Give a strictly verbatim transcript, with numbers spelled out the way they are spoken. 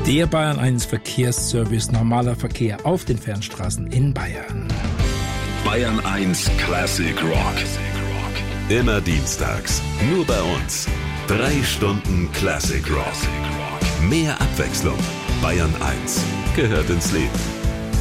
Der Bayern eins Verkehrsservice, normaler Verkehr auf den Fernstraßen in Bayern. Bayern eins Classic Rock. Immer dienstags, nur bei uns. Drei Stunden Classic Rock. Mehr Abwechslung. Bayern eins gehört ins Leben.